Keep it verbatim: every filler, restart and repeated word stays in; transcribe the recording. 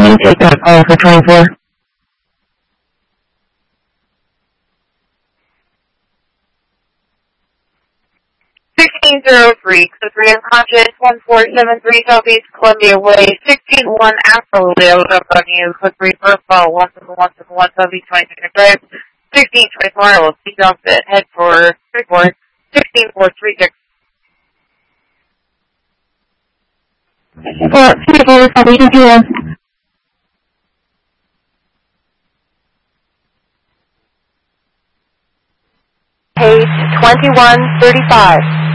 you take that call for twenty-four? sixteen oh three, the three unconscious, one four seven three Southeast Columbia Way, sixteen one Afro Leo, up on you, click three profile, one seven one seven one Southeast twenty-second Drive, sixteen twenty-four, I will speak off the head for three four, sixteen four three six. Well, twenty-four, Southeast zero. Page twenty-one thirty-five.